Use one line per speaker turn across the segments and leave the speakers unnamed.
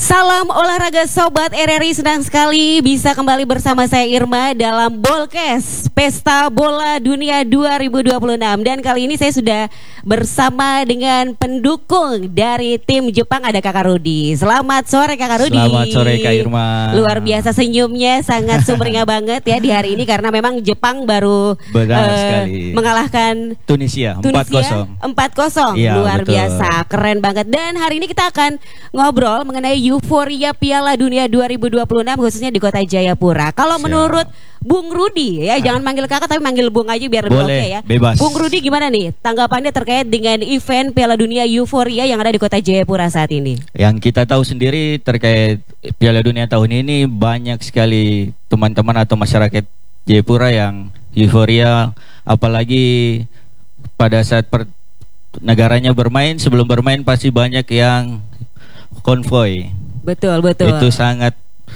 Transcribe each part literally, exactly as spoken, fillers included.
Salam olahraga Sobat R R I, senang sekali bisa kembali bersama saya Irma dalam Bolkes Pesta Bola Dunia dua ribu dua puluh enam. Dan kali ini saya sudah bersama dengan pendukung dari tim Jepang, ada Kakak Rudi. Selamat sore Kakak Rudi.
Selamat sore Kak Irma.
Luar biasa senyumnya, sangat sumringah banget ya di hari ini karena memang Jepang baru
Benar
uh,
sekali
mengalahkan
Tunisia empat kosong.
empat kosong.
Ya,
luar
betul.
biasa, keren banget. Dan hari ini kita akan ngobrol mengenai euforia Piala Dunia dua ribu dua puluh enam khususnya di Kota Jayapura. Kalau
Siap.
menurut Bung Rudi ya, ah. jangan manggil kakak tapi manggil Bung aja biar lebih oke okay ya.
Bebas.
Bung Rudi gimana nih tanggapannya terkait dengan event Piala Dunia euforia yang ada di Kota Jayapura saat ini?
Yang kita tahu sendiri terkait Piala Dunia tahun ini, banyak sekali teman-teman atau masyarakat Jayapura yang euforia, apalagi pada saat per negaranya bermain, sebelum bermain pasti banyak yang konvoy.
Betul, betul.
Itu sangat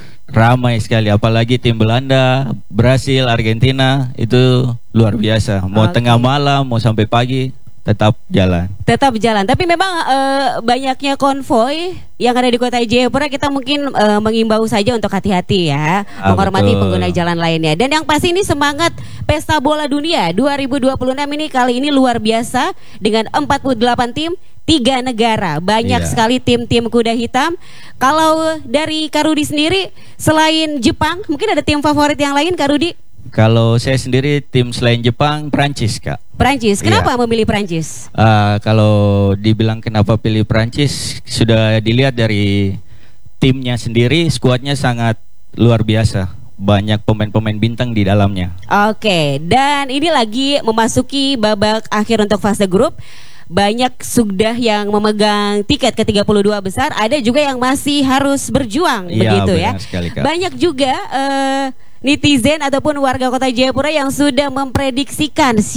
ramai sekali, apalagi tim Belanda, Brasil, Argentina, itu luar biasa. Mau okay. tengah malam, mau sampai pagi, tetap jalan.
Tetap jalan. Tapi memang uh, banyaknya konvoy yang ada di Kota Jayapura, kita mungkin uh, mengimbau saja untuk hati-hati ya, ah, menghormati betul. pengguna jalan lainnya. Dan yang pasti ini semangat Pesta Bola Dunia dua ribu dua puluh enam ini kali ini luar biasa dengan empat puluh delapan tim, tiga negara, banyak iya. sekali tim-tim kuda hitam. Kalau dari Kak Rudi sendiri, selain Jepang, mungkin ada tim favorit yang lain Kak Rudi?
Kalau saya sendiri tim selain Jepang, Prancis Kak.
Prancis, kenapa
iya.
memilih Prancis?
Uh, kalau dibilang kenapa pilih Prancis, sudah dilihat dari timnya sendiri, skuadnya sangat luar biasa. Banyak pemain-pemain bintang di dalamnya.
Oke, dan ini lagi memasuki babak akhir untuk fase grup. Banyak sudah yang memegang tiket ke tiga puluh dua besar, ada juga yang masih harus berjuang,
iya,
begitu ya.
Sekali, Kak.
Banyak juga uh, netizen ataupun warga Kota Jayapura yang sudah memprediksikan